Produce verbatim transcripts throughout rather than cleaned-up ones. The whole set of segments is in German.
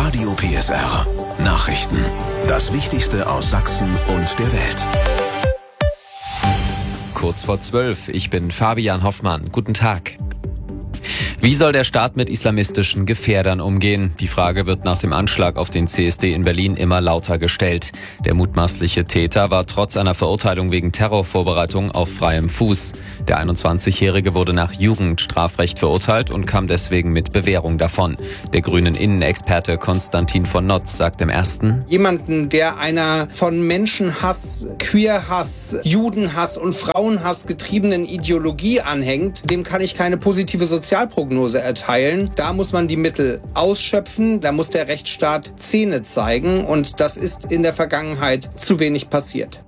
Radio P S R. Nachrichten. Das Wichtigste aus Sachsen und der Welt. Kurz vor zwölf, ich bin Fabian Hoffmann. Guten Tag. Wie soll der Staat mit islamistischen Gefährdern umgehen? Die Frage wird nach dem Anschlag auf den C S D in Berlin immer lauter gestellt. Der mutmaßliche Täter war trotz einer Verurteilung wegen Terrorvorbereitung auf freiem Fuß. Der einundzwanzigjährige wurde nach Jugendstrafrecht verurteilt und kam deswegen mit Bewährung davon. Der grünen Innenexperte Konstantin von Notz sagt im Ersten: Jemanden, der einer von Menschenhass, Queerhass, Judenhass und Frauenhass getriebenen Ideologie anhängt, dem kann ich keine positive Sozialprognose erteilen. Da muss man die Mittel ausschöpfen, da muss der Rechtsstaat Zähne zeigen und das ist in der Vergangenheit zu wenig passiert.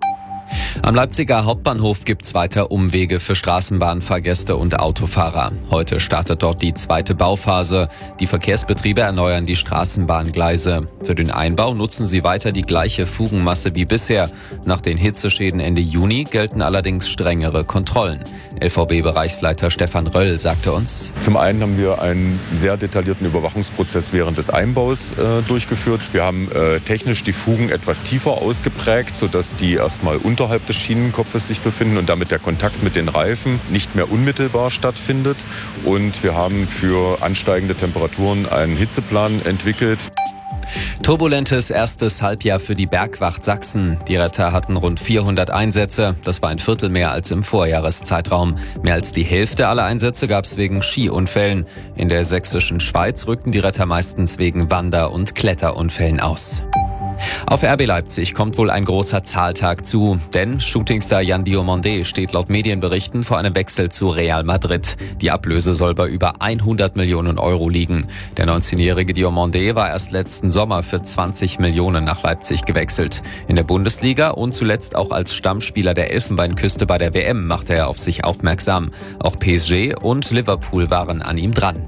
Am Leipziger Hauptbahnhof gibt's weiter Umwege für Straßenbahnfahrgäste und Autofahrer. Heute startet dort die zweite Bauphase. Die Verkehrsbetriebe erneuern die Straßenbahngleise. Für den Einbau nutzen sie weiter die gleiche Fugenmasse wie bisher. Nach den Hitzeschäden Ende Juni gelten allerdings strengere Kontrollen. L V B-Bereichsleiter Stefan Röll sagte uns: Zum einen haben wir einen sehr detaillierten Überwachungsprozess während des Einbaus äh, durchgeführt. Wir haben äh, technisch die Fugen etwas tiefer ausgeprägt, sodass die erstmal unterhalb des Schienenkopfes sich befinden und damit der Kontakt mit den Reifen nicht mehr unmittelbar stattfindet. Und wir haben für ansteigende Temperaturen einen Hitzeplan entwickelt. Turbulentes erstes Halbjahr für die Bergwacht Sachsen. Die Retter hatten rund vierhundert Einsätze. Das war ein Viertel mehr als im Vorjahreszeitraum. Mehr als die Hälfte aller Einsätze gab es wegen Skiunfällen. In der sächsischen Schweiz rückten die Retter meistens wegen Wander- und Kletterunfällen aus. Auf R B Leipzig kommt wohl ein großer Zahltag zu, denn Shootingstar Yan Diomandé steht laut Medienberichten vor einem Wechsel zu Real Madrid. Die Ablöse soll bei über hundert Millionen Euro liegen. Der neunzehnjährige Diomandé war erst letzten Sommer für zwanzig Millionen nach Leipzig gewechselt. In der Bundesliga und zuletzt auch als Stammspieler der Elfenbeinküste bei der W M machte er auf sich aufmerksam. Auch P S G und Liverpool waren an ihm dran.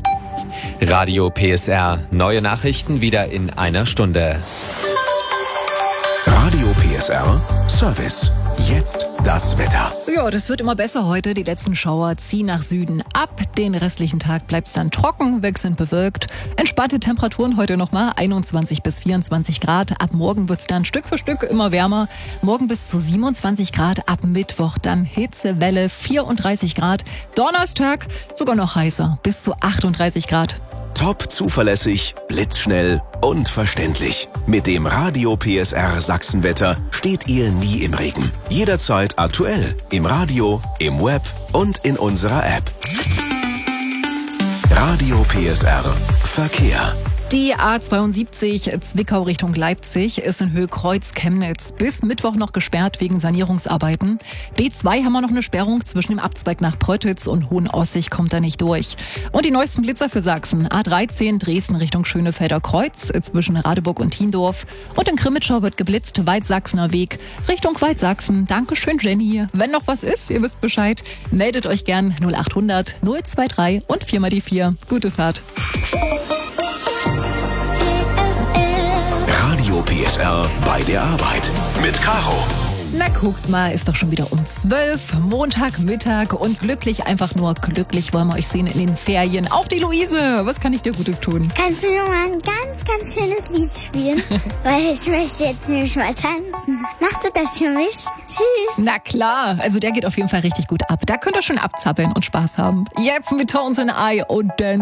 Radio P S R. Neue Nachrichten wieder in einer Stunde. Radio P S R Service. Jetzt das Wetter. Ja, das wird immer besser heute. Die letzten Schauer ziehen nach Süden ab. Den restlichen Tag bleibt es dann trocken, wechselnd bewölkt. Entspannte Temperaturen heute nochmal einundzwanzig bis vierundzwanzig Grad. Ab morgen wird es dann Stück für Stück immer wärmer. Morgen bis zu siebenundzwanzig Grad. Ab Mittwoch dann Hitzewelle vierunddreißig Grad. Donnerstag sogar noch heißer, bis zu achtunddreißig Grad. Top zuverlässig, blitzschnell und verständlich. Mit dem Radio P S R Sachsenwetter steht ihr nie im Regen. Jederzeit aktuell. Im Radio, im Web und in unserer App. Radio P S R Verkehr. Die A zweiundsiebzig Zwickau Richtung Leipzig ist in Höhe Kreuz-Chemnitz bis Mittwoch noch gesperrt wegen Sanierungsarbeiten. B zwei haben wir noch eine Sperrung zwischen dem Abzweig nach Pröttitz und Hohenaussig, kommt da nicht durch. Und die neuesten Blitzer für Sachsen. A dreizehn Dresden Richtung Schönefelder Kreuz zwischen Radeburg und Thiendorf. Und in Krimitschau wird geblitzt, Waldsachsener Weg Richtung Waldsachsen. Dankeschön, Jenny. Wenn noch was ist, ihr wisst Bescheid, meldet euch gern null achthundert null zweiundzwanzig und vier mal die vier. Gute Fahrt. Radio P S R bei der Arbeit mit Caro. Na guckt mal, ist doch schon wieder um zwölf, Montagmittag und glücklich, einfach nur glücklich wollen wir euch sehen in den Ferien. Auch die Luise, was kann ich dir Gutes tun? Kannst du mir mal ein ganz, ganz schönes Lied spielen? Weil ich möchte jetzt nämlich mal tanzen. Machst du das für mich? Tschüss. Na klar, also der geht auf jeden Fall richtig gut ab. Da könnt ihr schon abzappeln und Spaß haben. Jetzt mit Tones and I und Dance.